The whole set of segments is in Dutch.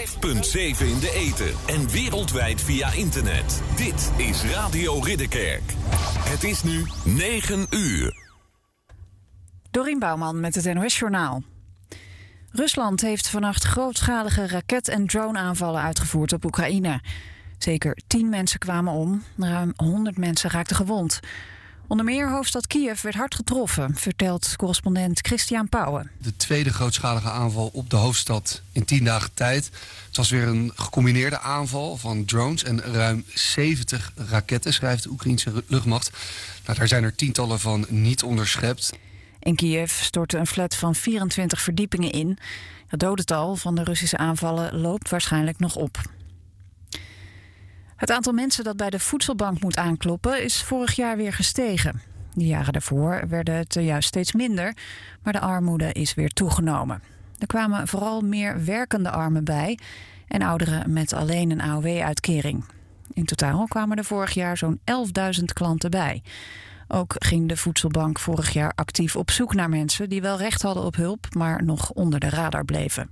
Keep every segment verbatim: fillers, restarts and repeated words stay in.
vijf punt zeven in de ether en wereldwijd via internet. Dit is Radio Ridderkerk. Het is nu negen uur. Dorien Bouwman met het N O S-journaal. Rusland heeft vannacht grootschalige raket- en drone-aanvallen uitgevoerd op Oekraïne. Zeker tien mensen kwamen om, ruim honderd mensen raakten gewond. Onder meer hoofdstad Kiev werd hard getroffen, vertelt correspondent Christian Pauwen. De tweede grootschalige aanval op de hoofdstad in tien dagen tijd. Het was weer een gecombineerde aanval van drones en ruim zeventig raketten, schrijft de Oekraïnse luchtmacht. Nou, daar zijn er tientallen van niet onderschept. In Kiev stortte een flat van vierentwintig verdiepingen in. Het dodental van de Russische aanvallen loopt waarschijnlijk nog op. Het aantal mensen dat bij de voedselbank moet aankloppen is vorig jaar weer gestegen. De jaren daarvoor werden het juist steeds minder, maar de armoede is weer toegenomen. Er kwamen vooral meer werkende armen bij en ouderen met alleen een A O W-uitkering. In totaal kwamen er vorig jaar zo'n elfduizend klanten bij. Ook ging de voedselbank vorig jaar actief op zoek naar mensen die wel recht hadden op hulp, maar nog onder de radar bleven.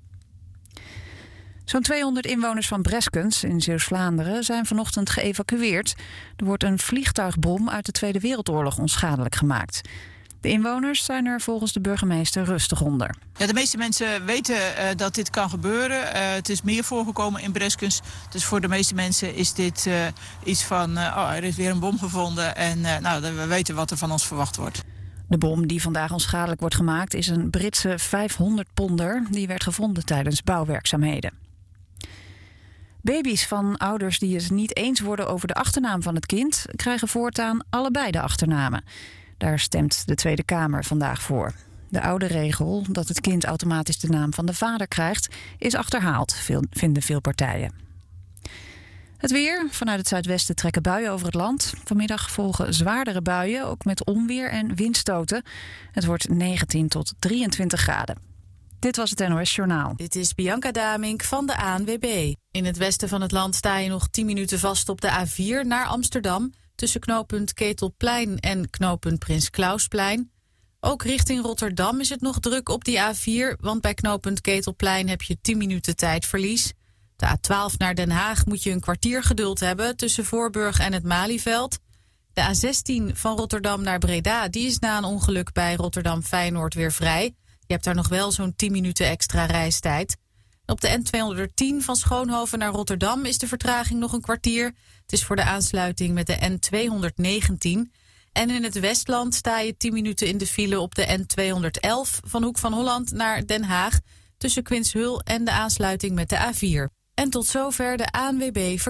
Zo'n tweehonderd inwoners van Breskens in Zeeuws-Vlaanderen zijn vanochtend geëvacueerd. Er wordt een vliegtuigbom uit de Tweede Wereldoorlog onschadelijk gemaakt. De inwoners zijn er volgens de burgemeester rustig onder. Ja, de meeste mensen weten uh, dat dit kan gebeuren. Uh, het is meer voorgekomen in Breskens. Dus voor de meeste mensen is dit uh, iets van... Uh, oh, er is weer een bom gevonden en uh, nou, we weten wat er van ons verwacht wordt. De bom die vandaag onschadelijk wordt gemaakt is een Britse vijfhonderd ponder. Die werd gevonden tijdens bouwwerkzaamheden. Baby's van ouders die het niet eens worden over de achternaam van het kind krijgen voortaan allebei de achternamen. Daar stemt de Tweede Kamer vandaag voor. De oude regel dat het kind automatisch de naam van de vader krijgt is achterhaald, vinden veel partijen. Het weer. Vanuit het zuidwesten trekken buien over het land. Vanmiddag volgen zwaardere buien, ook met onweer en windstoten. Het wordt negentien tot drieëntwintig graden. Dit was het N O S-journaal. Dit is Bianca Damink van de A N W B. In het westen van het land sta je nog tien minuten vast op de A vier naar Amsterdam, tussen knooppunt Ketelplein en knooppunt Prins Klausplein. Ook richting Rotterdam is het nog druk op die A vier, want bij knooppunt Ketelplein heb je tien minuten tijdverlies. De A twaalf naar Den Haag moet je een kwartier geduld hebben tussen Voorburg en het Malieveld. De A zestien van Rotterdam naar Breda, die is na een ongeluk bij Rotterdam-Feyenoord weer vrij. Je hebt daar nog wel zo'n tien minuten extra reistijd. Op de N tweehonderdtien van Schoonhoven naar Rotterdam is de vertraging nog een kwartier. Het is voor de aansluiting met de N tweehonderdnegentien. En in het Westland sta je tien minuten in de file op de N tweehonderdelf van Hoek van Holland naar Den Haag, tussen Quinshul en de aansluiting met de A vier. En tot zover de A N W B verkeer.